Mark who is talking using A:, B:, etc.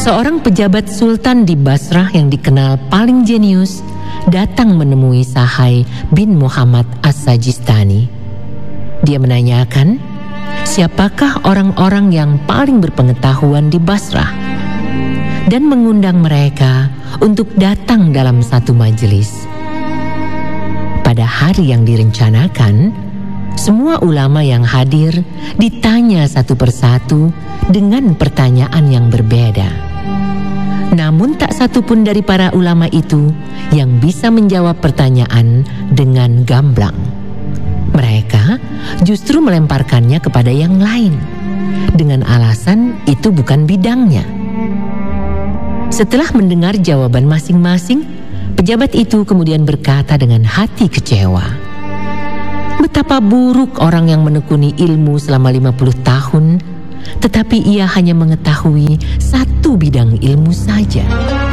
A: Seorang pejabat sultan di Basrah yang dikenal paling jenius datang menemui Sahai bin Muhammad As-Sajistani. Dia menanyakan, siapakah orang-orang yang paling berpengetahuan di Basrah, dan mengundang mereka untuk datang dalam satu majelis. Pada hari yang direncanakan, semua ulama yang hadir ditanya satu persatu dengan pertanyaan yang berbeda. Namun tak satu pun dari para ulama itu yang bisa menjawab pertanyaan dengan gamblang. Mereka justru melemparkannya kepada yang lain dengan alasan itu bukan bidangnya. Setelah mendengar jawaban masing-masing, pejabat itu kemudian berkata dengan hati kecewa, betapa buruk orang yang menekuni ilmu selama 50 tahun, tetapi ia hanya mengetahui satu bidang ilmu saja.